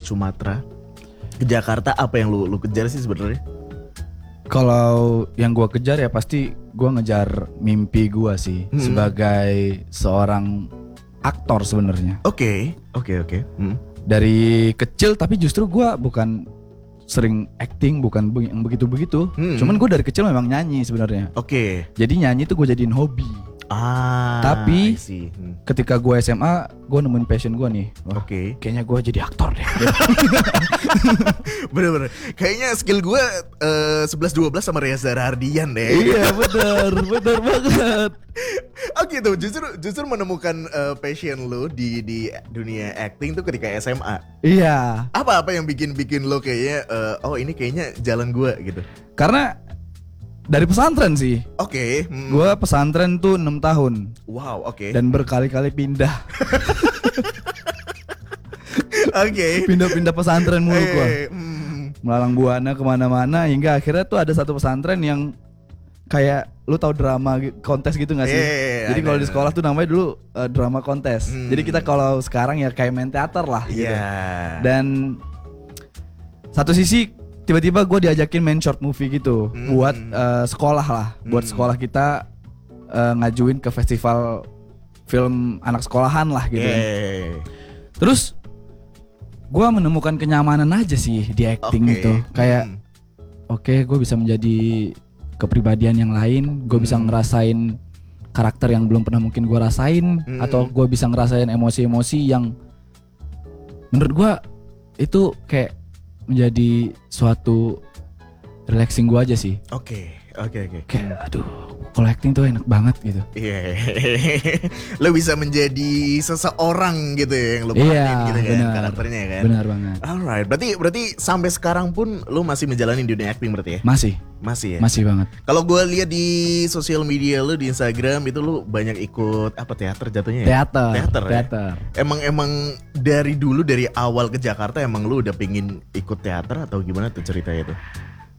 Sumatera ke Jakarta, apa yang lu kejar sih sebenarnya? Kalau yang gue kejar ya pasti gue ngejar mimpi gue sih sebagai seorang aktor sebenarnya. Oke. Dari kecil tapi justru gue bukan sering acting, bukan yang begitu-begitu. Cuman gue dari kecil memang nyanyi sebenarnya. Oke. Jadi nyanyi tuh gue jadiin hobi. Tapi ketika gue SMA, gue nemuin passion gue nih. Oke. Kayaknya gue jadi aktor deh. Bener-bener. Kayaknya skill gue 11-12 sama Reza Rahardian deh. Iya bener banget. Oh gitu. Justru menemukan passion lo di dunia acting tuh ketika SMA. Iya. Apa yang bikin lo kayaknya oh ini kayaknya jalan gue gitu. Karena dari pesantren sih. Oke. Gue pesantren tuh 6 tahun. Wow, oke. Dan berkali-kali pindah. Oke. Pindah-pindah pesantren mulu gue. Melalang buana kemana-mana. Hingga akhirnya tuh ada satu pesantren yang kayak lu tahu drama kontes gitu gak sih? Jadi kalau di sekolah tuh namanya dulu drama kontes. Jadi kita kalau sekarang ya kayak main teater lah gitu. Dan satu sisi tiba-tiba gue diajakin main short movie gitu buat sekolah lah, buat sekolah kita ngajuin ke festival film anak sekolahan lah gitu. Terus gue menemukan kenyamanan aja sih di acting itu, kayak oke, gue bisa menjadi kepribadian yang lain, gue bisa ngerasain karakter yang belum pernah mungkin gue rasain, atau gue bisa ngerasain emosi-emosi yang menurut gue itu kayak menjadi suatu relaxing gue aja sih. Oke. Kayak aduh, kalau acting tuh enak banget gitu. Iya. Lo bisa menjadi seseorang gitu ya yang lo peranin gitu kan karakternya kan. Benar banget. Alright, berarti sampai sekarang pun lo masih menjalani dunia acting berarti ya? Masih ya? Masih banget. Kalau gue lihat di sosial media lo di Instagram itu lo banyak ikut apa teater jatuhnya ya? Teater. Emang dari dulu dari awal ke Jakarta emang lo udah pengen ikut teater atau gimana tuh ceritanya tuh?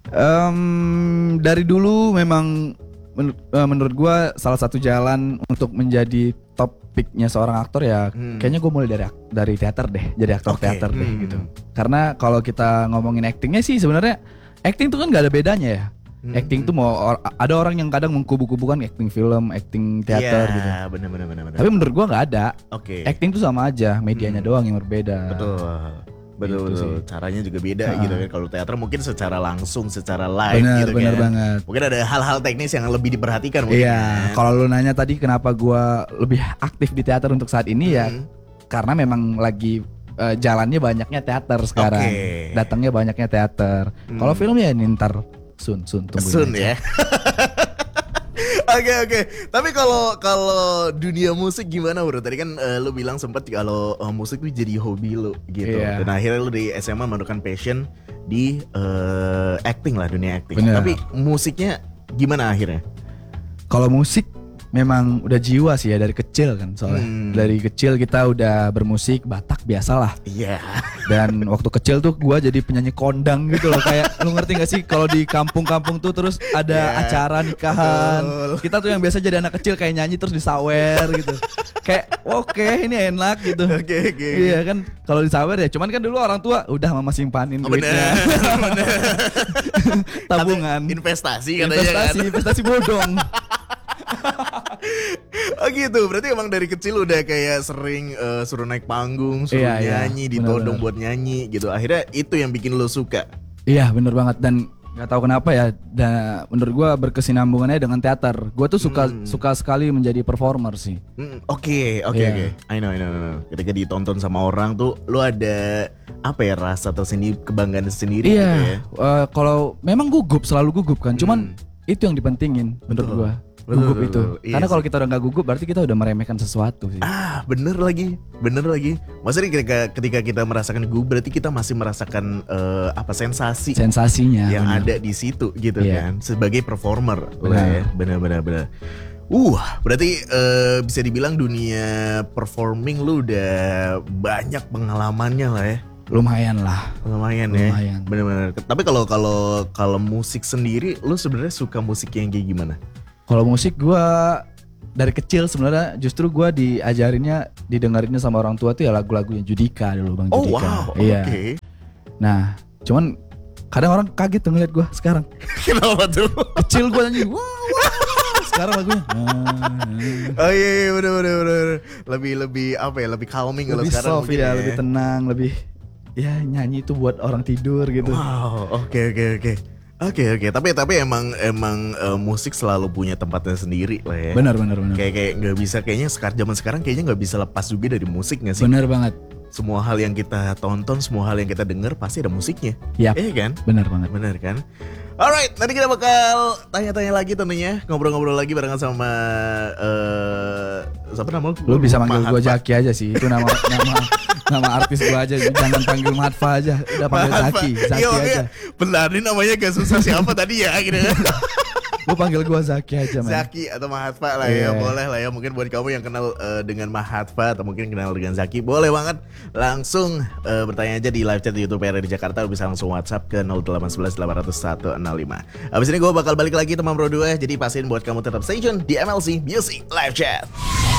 Dari dulu memang menurut gue salah satu jalan untuk menjadi top picknya seorang aktor ya kayaknya gue mulai dari teater deh, jadi aktor teater deh gitu. Karena kalau kita ngomongin actingnya sih sebenarnya acting tuh kan nggak ada bedanya ya. Acting tuh mau ada orang yang kadang mengkubu-kubukan acting film, acting teater gitu. Bener. Tapi menurut gue nggak ada. Acting tuh sama aja, medianya doang yang berbeda. Betul. Gitu Caranya juga beda gitu kan. Kalau teater mungkin secara langsung, secara live gitu bener kan. Banget. Mungkin ada hal-hal teknis yang lebih diperhatikan mungkin. Iya. Kalau lu nanya tadi kenapa gua lebih aktif di teater untuk saat ini ya karena memang lagi jalannya banyaknya teater sekarang. Datangnya banyaknya teater. Kalau film ya ntar soon tungguin aja. Ya. Oke. Tapi kalau dunia musik gimana bro? Tadi kan lu bilang sempat kalau musik tuh jadi hobi lu gitu. Dan akhirnya lu di SMA menemukan passion di acting lah, dunia acting. Bener. Tapi musiknya gimana akhirnya? Kalau musik memang udah jiwa sih ya dari kecil kan soalnya. Dari kecil kita udah bermusik Batak biasalah. Iya. Dan waktu kecil tuh gua jadi penyanyi kondang gitu loh. Kayak lu ngerti gak sih kalau di kampung-kampung tuh terus ada acara nikahan. Kita tuh yang biasa jadi anak kecil kayak nyanyi terus disawer gitu. Kayak oke, ini enak gitu. Oke. Iya kan kalau disawer ya. Cuman kan dulu orang tua udah mama simpanin duitnya. Bener. Tabungan. Investasi katanya. Investasi bodong. Oh gitu, berarti emang dari kecil udah kayak sering suruh naik panggung, suruh nyanyi, ditodong buat nyanyi gitu. Akhirnya itu yang bikin lo suka. Iya bener banget, dan gak tahu kenapa ya, menurut gue berkesinambungannya dengan teater. Gue tuh suka sekali menjadi performer sih. Oke. I know. Ketika ditonton sama orang tuh lo ada apa ya, rasa tersendiri, kebanggaan sendiri gitu ya. Kalau memang selalu gugup kan. Cuman itu yang dipentingin menurut gue. Gugup itu. Karena kalau kita udah gak gugup berarti kita udah meremehkan sesuatu sih. Bener lagi. Maksudnya ketika kita merasakan gugup berarti kita masih merasakan sensasinya yang ada di situ gitu kan. Sebagai performer. Bener. Berarti bisa dibilang dunia performing lu udah banyak pengalamannya lah ya. Lumayan ya. Bener. Tapi kalau musik sendiri lu sebenarnya suka musik yang kayak gimana? Kalau musik gue dari kecil sebenarnya justru gue didengarinnya sama orang tua tuh ya lagu-lagunya Judika dulu, Bang Judika. Wow, iya. Nah, cuman kadang orang kaget tuh ngeliat gue sekarang. Kenapa tuh? Kecil gue nyanyi, wah. Sekarang lagunya. Oh iya bener. Lebih apa ya? Lebih calming kalau sekarang. Lebih soft ya, lebih tenang, lebih ya nyanyi itu buat orang tidur gitu. Wow, oke. Tapi emang musik selalu punya tempatnya sendiri lah ya. Benar. Kayak nggak bisa, kayaknya zaman sekarang kayaknya nggak bisa lepas juga dari musik nggak sih? Benar banget. Semua hal yang kita tonton, semua hal yang kita dengar pasti ada musiknya. Iya kan? Benar banget. Benar kan? Alright, nanti kita bakal tanya-tanya lagi tentunya, ngobrol-ngobrol lagi barengan sama siapa nama lu? Lu bisa manggil gue Zaki aja sih, itu nama artis gue aja, jangan panggil Matfa aja, udah panggil Zaki aja. Benar, ini namanya gak susah siapa tadi ya gitu. Lu panggil gue Zaki aja, man. Zaki atau Mahatfa lah ya, boleh lah ya. Mungkin buat kamu yang kenal dengan Mahatfa atau mungkin kenal dengan Zaki, boleh banget langsung bertanya aja di live chat di YouTube RRI Jakarta. Lu bisa langsung WhatsApp ke 0811 800 165. Abis ini gue bakal balik lagi teman Bro 2, jadi pastiin buat kamu tetap stay tune di MLC Music Live Chat.